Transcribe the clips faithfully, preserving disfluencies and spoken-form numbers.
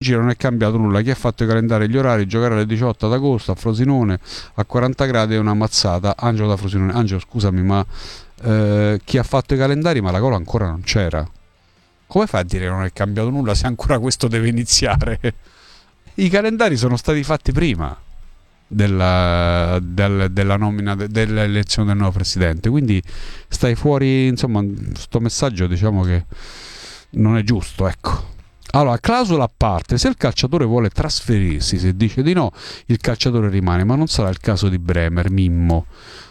oggi non è cambiato nulla. Chi ha fatto i calendari, gli orari, giocare alle diciotto ad agosto a Frosinone a quaranta gradi è una mazzata. Angelo da Frosinone. Angelo, scusami, ma eh, chi ha fatto i calendari, ma la gola ancora non c'era. Come fai a dire che non è cambiato nulla se ancora questo deve iniziare? I calendari sono stati fatti prima della, del, della nomina de, dell'elezione del nuovo presidente, quindi stai fuori, insomma, sto messaggio diciamo che non è giusto, ecco. Allora, clausola a parte: se il calciatore vuole trasferirsi, se dice di no, il calciatore rimane, ma non sarà il caso di Bremer. Mimmo.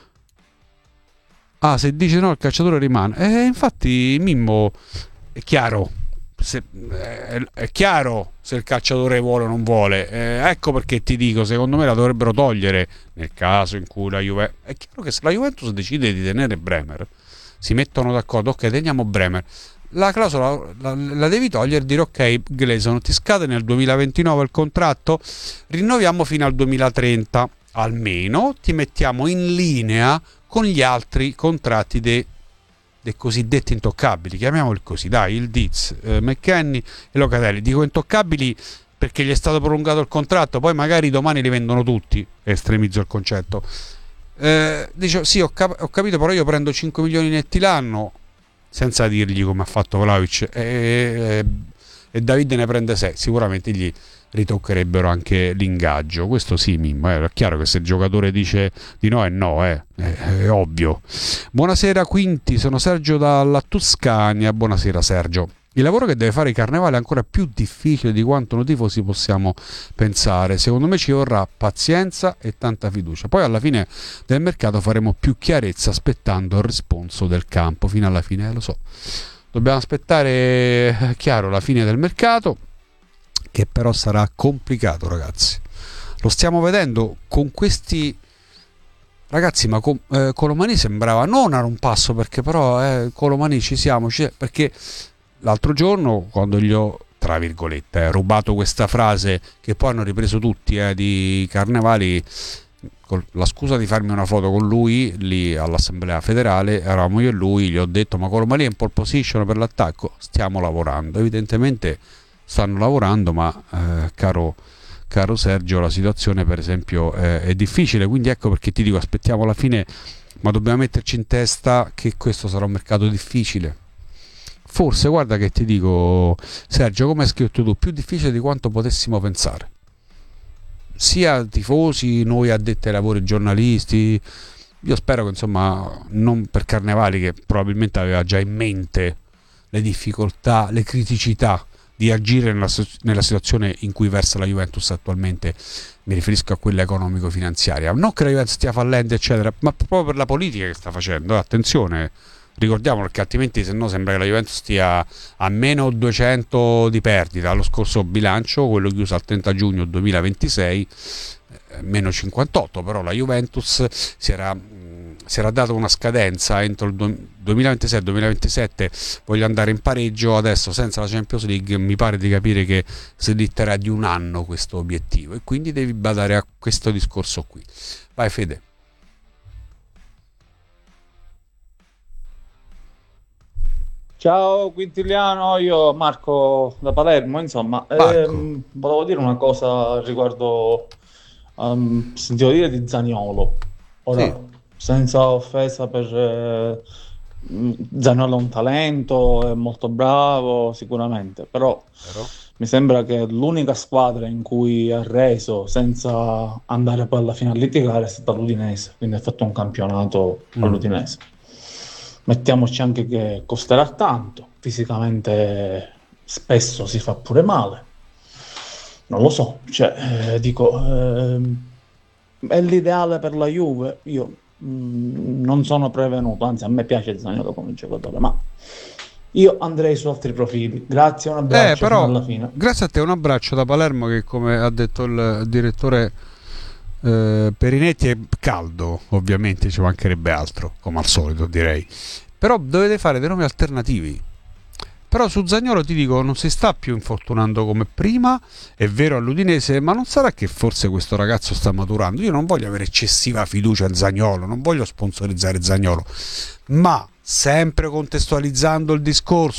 Ah, se dice no il calciatore rimane. Eh, infatti Mimmo è chiaro. Se, eh, è chiaro se il calciatore vuole o non vuole, eh, ecco perché ti dico, secondo me la dovrebbero togliere nel caso in cui la Juve, è chiaro che se la Juventus decide di tenere Bremer, si mettono d'accordo, ok, teniamo Bremer, la clausola la, la devi togliere e dire ok, Gleason, ti scade nel duemilaventinove il contratto, rinnoviamo fino al duemilatrenta, almeno ti mettiamo in linea con gli altri contratti dei dei cosiddetti intoccabili, chiamiamoli così, dai, il Diz, eh, McKennie e Locatelli. Dico intoccabili perché gli è stato prolungato il contratto, poi magari domani li vendono tutti, estremizzo il concetto. Eh, dice, sì, ho, cap- ho capito, però io prendo cinque milioni netti l'anno, senza dirgli come ha fatto Vlahovic, e, e, e David ne prende sei, sicuramente gli ritoccherebbero anche l'ingaggio. Questo sì, Mimmo, eh. È chiaro che se il giocatore dice di no è no, eh. è, è ovvio. Buonasera Quinti, sono Sergio dalla Tuscania. Buonasera Sergio. Il lavoro che deve fare i Carnevale è ancora più difficile di quanto noi tifosi possiamo pensare. Secondo me ci vorrà pazienza e tanta fiducia. Poi alla fine del mercato faremo più chiarezza aspettando il responso del campo fino alla fine, eh, lo so. Dobbiamo aspettare, chiaro, la fine del mercato, che però sarà complicato, ragazzi. Lo stiamo vedendo con questi ragazzi, ma con, eh, Colomani sembrava non a un passo, perché però eh, Colomani ci siamo, ci, perché l'altro giorno quando gli ho, tra virgolette, eh, rubato questa frase che poi hanno ripreso tutti eh, di Carnevali, con la scusa di farmi una foto con lui lì all'Assemblea Federale, eravamo io e lui, gli ho detto ma Colomani è in pole position per l'attacco, stiamo lavorando, evidentemente stanno lavorando, ma eh, caro, caro Sergio, la situazione per esempio eh, è difficile, quindi ecco perché ti dico aspettiamo la fine, ma dobbiamo metterci in testa che questo sarà un mercato difficile. Forse, guarda che ti dico Sergio, come hai scritto tu, più difficile di quanto potessimo pensare, sia tifosi, noi addetti ai lavori, giornalisti. Io spero che insomma, non per Carnevali, che probabilmente aveva già in mente le difficoltà, le criticità di agire nella, nella situazione in cui versa la Juventus attualmente, mi riferisco a quella economico-finanziaria, non che la Juventus stia fallendo eccetera, ma proprio per la politica che sta facendo, attenzione, ricordiamolo, perché altrimenti se no sembra che la Juventus stia a meno duecento di perdita. Lo scorso bilancio, quello chiuso al trenta giugno duemilaventisei, eh, meno cinquantotto, però la Juventus si era si era dato una scadenza entro il duemilaventisei duemilaventisette, voglio andare in pareggio, adesso senza la Champions League mi pare di capire che si litterà di un anno questo obiettivo, e quindi devi badare a questo discorso qui. Vai Fede. Ciao Quintiliano, io Marco da Palermo, insomma, Marco. ehm, volevo dire una cosa riguardo, um, sentivo dire di Zaniolo. Ora, Sì. senza offesa per eh, mh, Zaniolo è un talento, è molto bravo sicuramente, però Però? mi sembra che l'unica squadra in cui ha reso senza andare poi alla fine a litigare è stata l'Udinese, quindi ha fatto un campionato Mm. all'Udinese. Mettiamoci anche che costerà tanto, fisicamente spesso si fa pure male, non lo so, cioè, eh, dico, ehm, è l'ideale per la Juve, io mh, non sono prevenuto, anzi a me piace Zaniolo come giocatore, ma io andrei su altri profili. Grazie, un Eh, abbraccio fino però, alla fine. grazie a te, un abbraccio da Palermo, che come ha detto il direttore eh, Perinetti è caldo, ovviamente ci mancherebbe altro, come al solito direi. Però dovete fare dei nomi alternativi. Però su Zaniolo ti dico, non si sta più infortunando come prima, è vero all'Udinese, ma non sarà che forse questo ragazzo sta maturando? Io non voglio avere eccessiva fiducia in Zaniolo, non voglio sponsorizzare Zaniolo, ma sempre contestualizzando il discorso,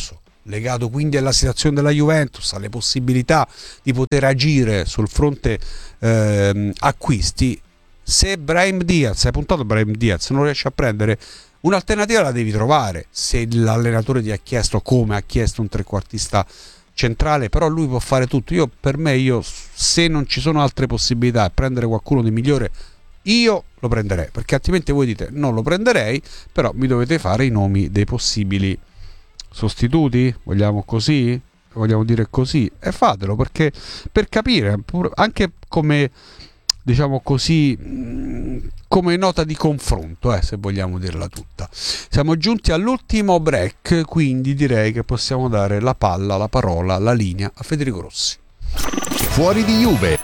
legato quindi alla situazione della Juventus, alle possibilità di poter agire sul fronte ehm, acquisti, se Brahim Diaz, hai puntato Brahim Diaz, non riesci a prendere un'alternativa, la devi trovare. Se l'allenatore ti ha chiesto, come ha chiesto, un trequartista centrale, però lui può fare tutto. Io per me, io se non ci sono altre possibilità e prendere qualcuno di migliore, io lo prenderei, perché altrimenti voi dite non lo prenderei, però mi dovete fare i nomi dei possibili sostituti, vogliamo così, vogliamo dire così, e fatelo, perché per capire anche come, diciamo così, come nota di confronto, eh, se vogliamo dirla tutta. Siamo giunti all'ultimo break, quindi direi che possiamo dare la palla, la parola, la linea a Federico Rossi. Fuori di Juve.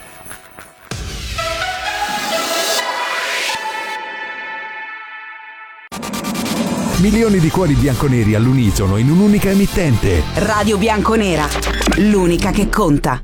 Milioni di cuori bianconeri all'unisono in un'unica emittente. Radio Bianconera, l'unica che conta.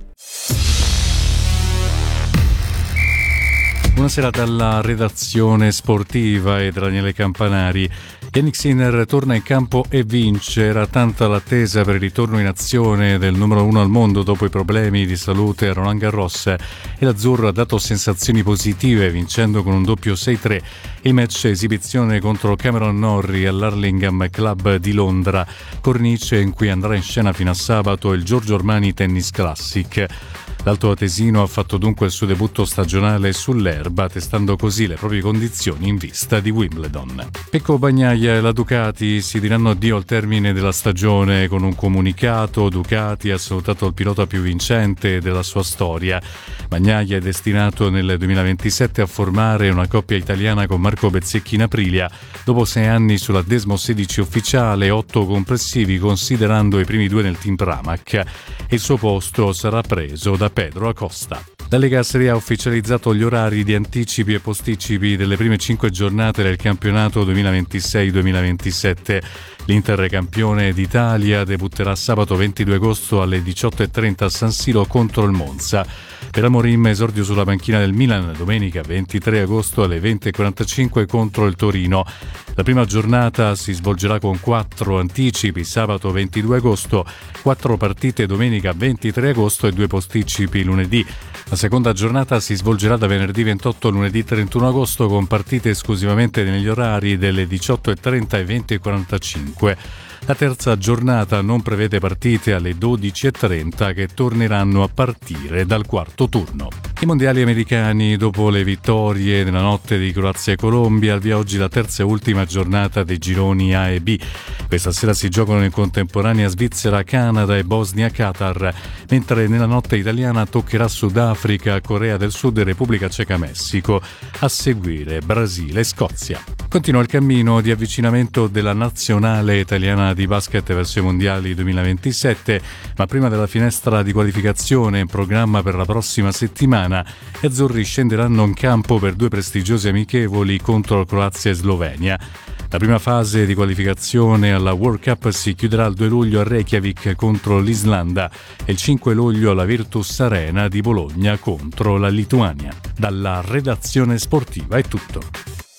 Buonasera dalla redazione sportiva e da Daniele Campanari. Yannick Sinner torna in campo e vince. Era tanta l'attesa per il ritorno in azione del numero uno al mondo dopo i problemi di salute a Roland Garros, e l'azzurro ha dato sensazioni positive vincendo con un doppio sei tre il match esibizione contro Cameron Norrie all'Arlingham Club di Londra, cornice in cui andrà in scena fino a sabato il Giorgio Armani Tennis Classic. L'Alto Atesino ha fatto dunque il suo debutto stagionale sull'erba, testando così le proprie condizioni in vista di Wimbledon. Pecco Bagnaia e la Ducati si diranno addio al termine della stagione. Con un comunicato, Ducati ha salutato il pilota più vincente della sua storia. Bagnaia è destinato nel duemilaventisette a formare una coppia italiana con Marco Bezzecchi in Aprilia, dopo sei anni sulla Desmo sedici ufficiale e otto complessivi considerando i primi due nel team Pramac. Il suo posto sarà preso da Pedro Acosta. La Lega Serie A ha ufficializzato gli orari di anticipi e posticipi delle prime cinque giornate del campionato duemilaventisei duemilaventisette. L'Inter, campione d'Italia, debutterà sabato ventidue agosto alle diciotto e trenta a San Siro contro il Monza. Per Amorim, esordio sulla panchina del Milan domenica ventitré agosto alle venti e quarantacinque contro il Torino. La prima giornata si svolgerà con quattro anticipi, sabato ventidue agosto, quattro partite domenica ventitré agosto e due posticipi lunedì. La seconda giornata si svolgerà da venerdì ventotto a lunedì trentuno agosto con partite esclusivamente negli orari delle diciotto e trenta e venti e quarantacinque. La terza giornata non prevede partite alle dodici e trenta che torneranno a partire dal quarto turno. I mondiali americani, dopo le vittorie nella notte di Croazia e Colombia, al via oggi la terza e ultima giornata dei gironi A e B. Questa sera si giocano in contemporanea Svizzera, Canada e Bosnia-Qatar, mentre nella notte italiana toccherà Sudafrica, Corea del Sud e Repubblica Ceca-Messico, a seguire Brasile e Scozia. Continua il cammino di avvicinamento della nazionale italiana di basket verso i mondiali duemilaventisette, ma prima della finestra di qualificazione in programma per la prossima settimana, gli azzurri scenderanno in campo per due prestigiose amichevoli contro Croazia e Slovenia. La prima fase di qualificazione alla World Cup si chiuderà il due luglio a Reykjavik contro l'Islanda e il cinque luglio alla Virtus Arena di Bologna contro la Lituania. Dalla redazione sportiva è tutto.